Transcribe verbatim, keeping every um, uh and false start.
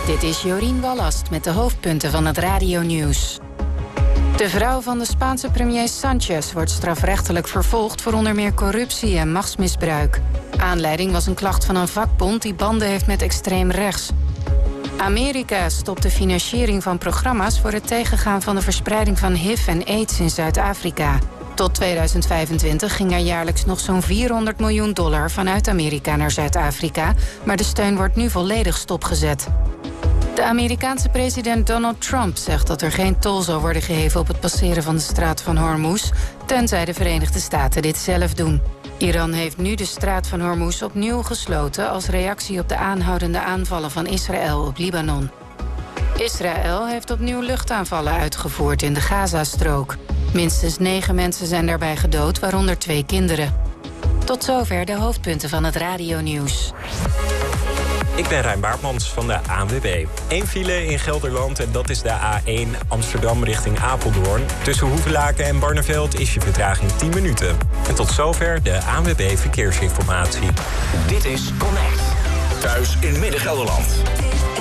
Dit is Jorien Wallast met de hoofdpunten van het radionieuws. De vrouw van de Spaanse premier Sanchez wordt strafrechtelijk vervolgd voor onder meer corruptie en machtsmisbruik. Aanleiding was een klacht van een vakbond die banden heeft met extreem rechts. Amerika stopt de financiering van programma's voor het tegengaan van de verspreiding van H I V en AIDS in Zuid-Afrika. Tot tweeduizend vijfentwintig ging er jaarlijks nog zo'n vierhonderd miljoen dollar vanuit Amerika naar Zuid-Afrika, maar de steun wordt nu volledig stopgezet. De Amerikaanse president Donald Trump zegt dat er geen tol zal worden geheven op het passeren van de straat van Hormuz, tenzij de Verenigde Staten dit zelf doen. Iran heeft nu de straat van Hormuz opnieuw gesloten als reactie op de aanhoudende aanvallen van Israël op Libanon. Israël heeft opnieuw luchtaanvallen uitgevoerd in de Gazastrook. Minstens negen mensen zijn daarbij gedood, waaronder twee kinderen. Tot zover de hoofdpunten van het radionieuws. Ik ben Rijn Baartmans van de A N W B. Eén file in Gelderland en dat is de A één Amsterdam richting Apeldoorn. Tussen Hoevelaken en Barneveld is je vertraging tien minuten. En tot zover de A N W B Verkeersinformatie. Dit is Connect. Thuis in Midden-Gelderland.